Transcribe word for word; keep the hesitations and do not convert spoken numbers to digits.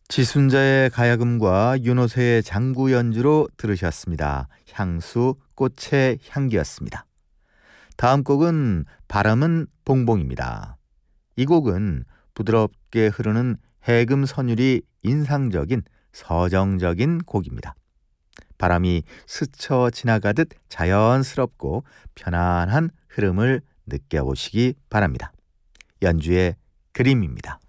지순자의 가야금과 윤호세의 장구 연주로 들으셨습니다. 향수 꽃의 향기였습니다. 다음 곡은 바람은 봉봉입니다. 이 곡은 부드럽게 흐르는 해금 선율이 인상적인 서정적인 곡입니다. 바람이 스쳐 지나가듯 자연스럽고 편안한 흐름을 느껴보시기 바랍니다. 연주의 그림입니다.